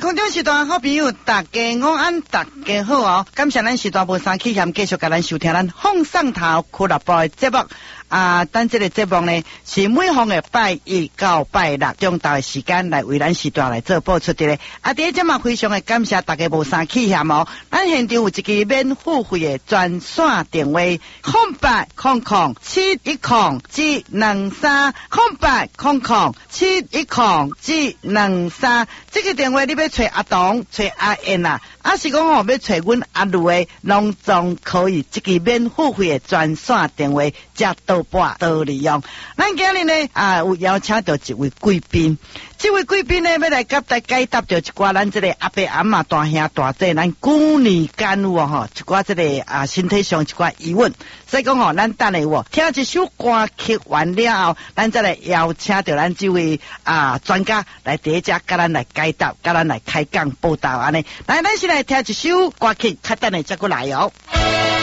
空中时段好朋友，大家午安，大家好哦！感谢咱时段无三气险继续甲咱收听咱放上头俱乐部的节目。咱这个节目呢是每逢的拜一到拜六中昼的时间来为咱时段来做播出的。第一节嘛非常的感谢大家无三气险哦！咱现场有一支免付费的专线电话08007107130800710713，这个电话你要找阿东、找阿燕啊，是讲要找阮阿卢的，拢总可以。这个免付费的专线电话加倒拨倒利用。咱今日呢有邀请到一位贵宾，这位贵宾呢要来甲大家解答着一寡咱这个阿伯阿嬷大兄大姐咱久年间有吼一寡这个身体上一寡疑问，所以讲吼咱等下听一首歌曲完了后，咱再来邀请到咱这位专家来第一只甲咱来解答，甲咱来开讲报道安尼。来，咱先来听一首歌曲，较等下再过来哦。